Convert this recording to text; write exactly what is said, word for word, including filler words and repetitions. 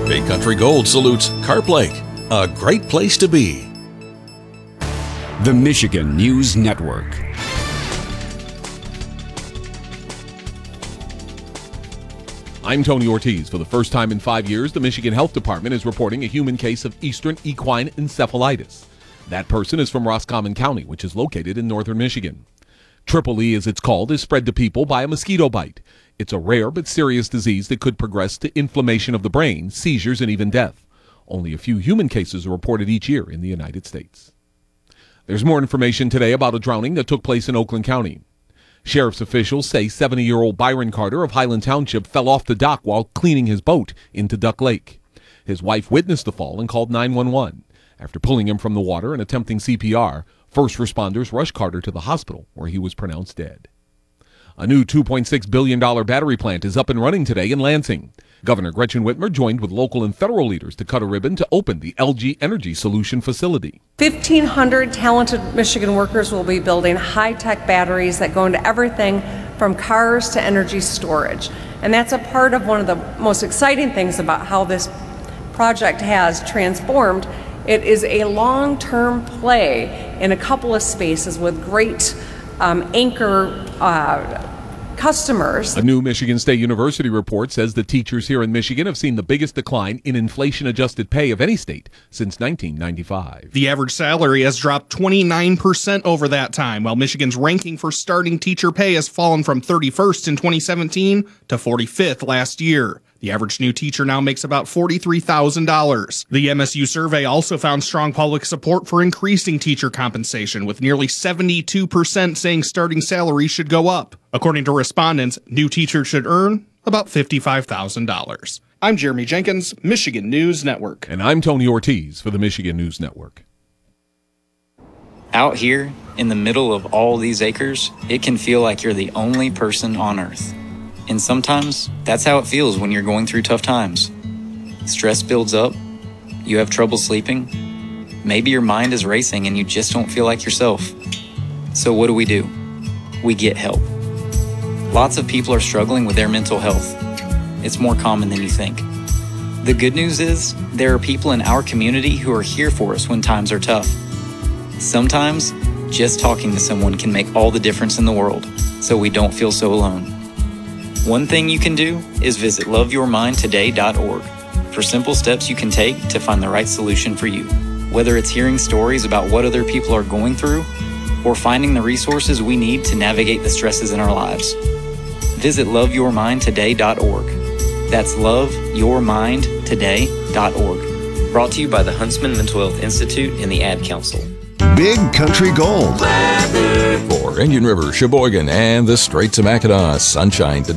Big Country Gold salutes Carp Lake, a great place to be. The Michigan News Network. I'm Tony Ortiz. For the first time in five years, the Michigan Health Department is reporting a human case of Eastern equine encephalitis. That person is from Roscommon County, which is located in northern Michigan. Triple E, as it's called, is spread to people by a mosquito bite. It's a rare but serious disease that could progress to inflammation of the brain, seizures, and even death. Only a few human cases are reported each year in the United States. There's more information today about a drowning that took place in Oakland County. Sheriff's officials say seventy-year-old Byron Carter of Highland Township fell off the dock while cleaning his boat into Duck Lake. His wife witnessed the fall and called nine one one. After pulling him from the water and attempting C P R, first responders rushed Carter to the hospital, where he was pronounced dead. A new two point six billion dollars battery plant is up and running today in Lansing. Governor Gretchen Whitmer joined with local and federal leaders to cut a ribbon to open the L G Energy Solution facility. fifteen hundred talented Michigan workers will be building high-tech batteries that go into everything from cars to energy storage. And that's a part of one of the most exciting things about how this project has transformed. It is a long-term play in a couple of spaces with great um, anchor uh, customers. A new Michigan State University report says the teachers here in Michigan have seen the biggest decline in inflation-adjusted pay of any state since nineteen ninety-five. The average salary has dropped twenty-nine percent over that time, while Michigan's ranking for starting teacher pay has fallen from thirty-first in twenty seventeen to forty-fifth last year. The average new teacher now makes about forty-three thousand dollars. The M S U survey also found strong public support for increasing teacher compensation, with nearly seventy-two percent saying starting salary should go up. According to respondents, new teachers should earn about fifty-five thousand dollars. I'm Jeremy Jenkins, Michigan News Network. And I'm Tony Ortiz for the Michigan News Network. Out here, in the middle of all these acres, it can feel like you're the only person on Earth. And sometimes, that's how it feels when you're going through tough times. Stress builds up, you have trouble sleeping, maybe your mind is racing and you just don't feel like yourself. So what do we do? We get help. Lots of people are struggling with their mental health. It's more common than you think. The good news is, there are people in our community who are here for us when times are tough. Sometimes, just talking to someone can make all the difference in the world, so we don't feel so alone. One thing you can do is visit love your mind today dot org for simple steps you can take to find the right solution for you. Whether it's hearing stories about what other people are going through or finding the resources we need to navigate the stresses in our lives. Visit love your mind today dot org. That's love your mind today dot org. Brought to you by the Huntsman Mental Health Institute and the Ad Council. Big Country Gold. For Indian River, Sheboygan, and the Straits of Mackinac, sunshine today.